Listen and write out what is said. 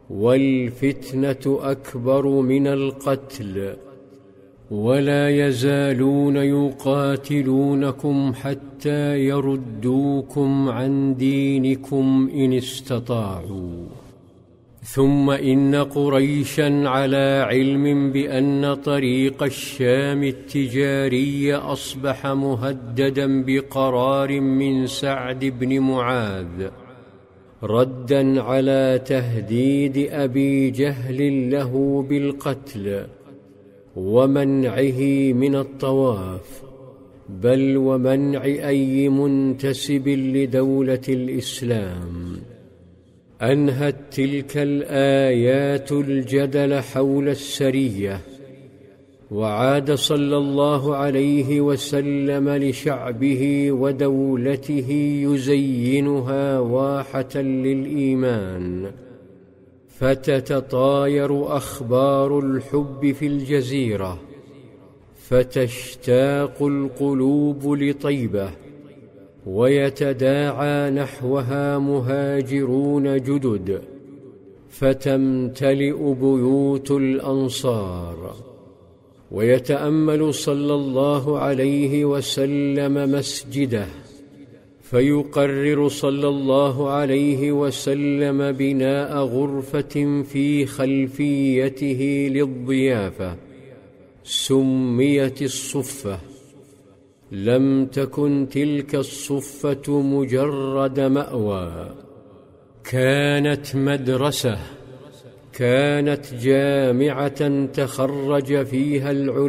والفتنة أكبر من القتل، ولا يزالون يقاتلونكم حتى يردوكم عن دينكم إن استطاعوا. ثم إن قريشا على علم بأن طريق الشام التجاري أصبح مهددا بقرار من سعد بن معاذ، ردا على تهديد أبي جهل له بالقتل ومنعه من الطواف، بل ومنع أي منتسب لدولة الإسلام. أنهت تلك الآيات الجدل حول السرية، وعاد صلى الله عليه وسلم لشعبه ودولته يزينها واحة للإيمان، فتتطاير أخبار الحب في الجزيرة، فتشتاق القلوب لطيبة، ويتداعى نحوها مهاجرون جدد، فتمتلئ بيوت الأنصار. ويتأمل صلى الله عليه وسلم مسجده، فيقرر صلى الله عليه وسلم بناء غرفة في خلفيته للضيافة سميت الصفة. لم تكن تلك الصفة مجرد مأوى، كانت مدرسة، كانت جامعة تخرج فيها العلماء